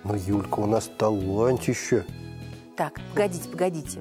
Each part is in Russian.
Ну, Юлька, у нас талантище. Так, погодите.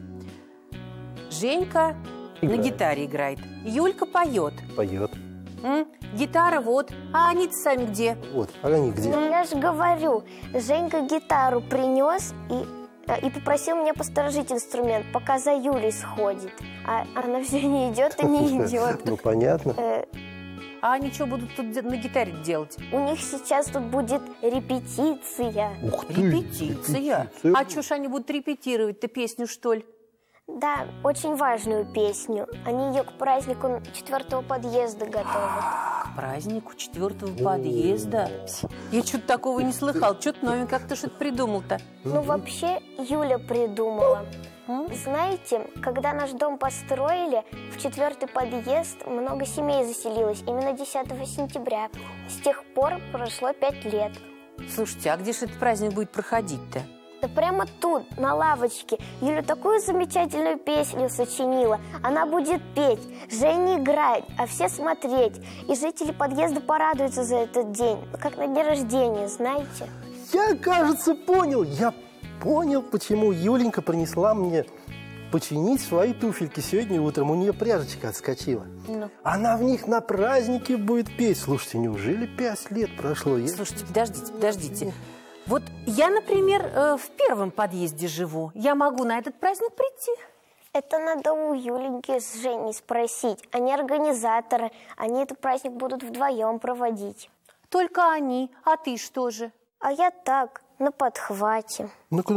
Женька на гитаре играет. Юлька поет. Поет. Гитара вот. А они-то сами где? Вот, а они где? Ну, я же говорю, Женька гитару принес и попросил меня посторожить инструмент, пока за Юлей сходит. А она все не идет и не идет. Ну, понятно. А они что будут тут на гитаре делать? У них сейчас тут будет репетиция. Ух ты, Репетиция? А что ж они будут репетировать-то песню, что ли? Да, очень важную песню. Они ее к празднику 4-го подъезда готовят. К празднику 4-го подъезда? Я что-то такого не слыхал. Что-то новенькое, как ты что-то придумал-то. Ну, вообще, Юля придумала. Знаете, когда наш дом построили, в 4-й подъезд много семей заселилось именно 10 сентября. С тех пор прошло 5 лет. Слушайте, а где же этот праздник будет проходить-то? Да прямо тут, на лавочке. Юля такую замечательную песню сочинила. Она будет петь, Женя играет, а все смотреть. И жители подъезда порадуются за этот день, как на день рождения, знаете. Я, кажется, понял. Я понял, почему Юленька принесла мне починить свои туфельки сегодня утром. У нее пряжечка отскочила. Ну. Она в них на празднике будет петь. Слушайте, неужели 5 лет прошло? Слушайте, подождите. Вот я, например, в 1-м подъезде живу. Я могу на этот праздник прийти? Это надо у Юленьки с Женей спросить. Они организаторы. Они этот праздник будут вдвоем проводить. Только они. А ты что же? А я так, на подхвате.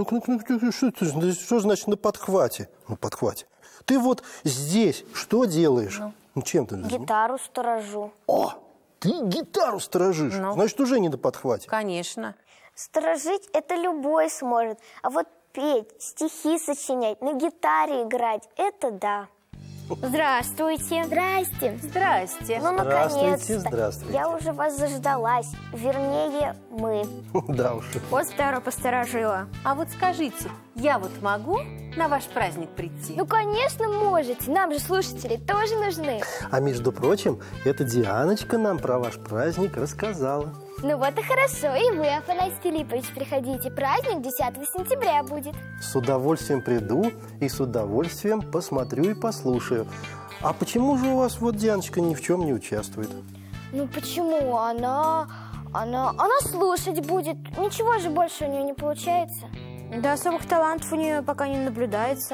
Что значит на подхвате? На подхвате. Ты вот здесь что делаешь? Ну, чем ты? Гитару сторожу. О, ты гитару сторожишь. Ну. Значит, уже не на подхвате. Конечно. Сторожить это любой сможет. А вот петь, стихи сочинять, на гитаре играть – это да. Здравствуйте. Здрасте. Здрасте. Ну, наконец-то. Здравствуйте. Я уже вас заждалась. Вернее, мы. Да уж. Вот старую посторожила. А вот скажите, я вот могу на ваш праздник прийти? Ну, конечно, можете. Нам же слушатели тоже нужны. А между прочим, эта Дианочка нам про ваш праздник рассказала. Ну вот и хорошо. И вы, Афанасий Филиппович, приходите. Праздник 10 сентября будет. С удовольствием приду и с удовольствием посмотрю и послушаю. А почему же у вас вот Дианочка ни в чем не участвует? Ну почему? Она слушать будет. Ничего же больше у нее не получается. Да, особых талантов у нее пока не наблюдается.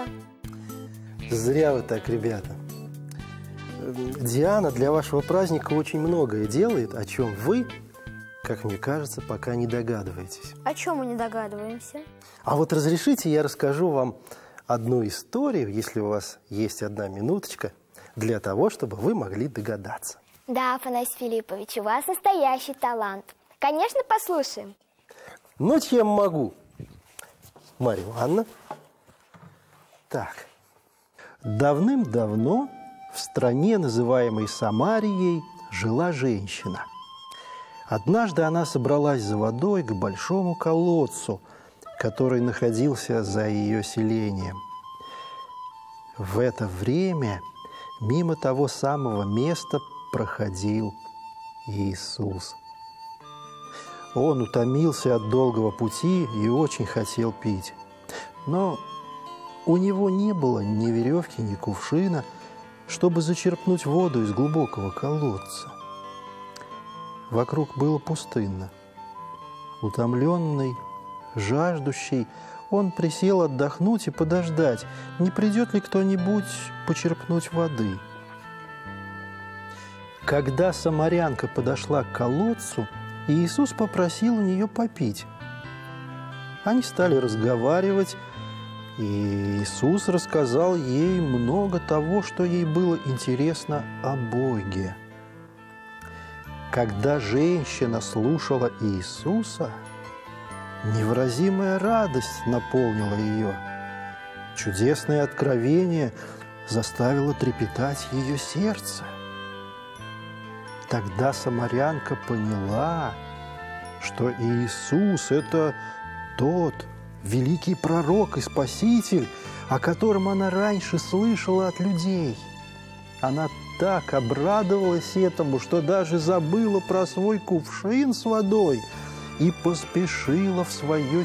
Зря вы так, ребята. Диана для вашего праздника очень многое делает, о чем вы, как мне кажется, пока не догадываетесь. О чем мы не догадываемся? А вот разрешите, я расскажу вам одну историю, если у вас есть 1 минуточка, для того, чтобы вы могли догадаться. Да, Афанасий Филиппович, у вас настоящий талант. Конечно, послушаем. Ну, чем могу? Марья Ивановна. Так. Давным-давно в стране, называемой Самарией, жила женщина. Однажды она собралась за водой к большому колодцу, который находился за ее селением. В это время мимо того самого места проходил Иисус. Он утомился от долгого пути и очень хотел пить. Но у него не было ни веревки, ни кувшина, чтобы зачерпнуть воду из глубокого колодца. Вокруг было пустынно. Утомленный, жаждущий, он присел отдохнуть и подождать, не придет ли кто-нибудь почерпнуть воды. Когда самарянка подошла к колодцу, Иисус попросил у нее попить. Они стали разговаривать, и Иисус рассказал ей много того, что ей было интересно о Боге. Когда женщина слушала Иисуса, невыразимая радость наполнила ее. Чудесное откровение заставило трепетать ее сердце. Тогда самарянка поняла, что Иисус – это тот великий пророк и спаситель, о котором она раньше слышала от людей. Она так обрадовалась этому, что даже забыла про свой кувшин с водой и поспешила в свое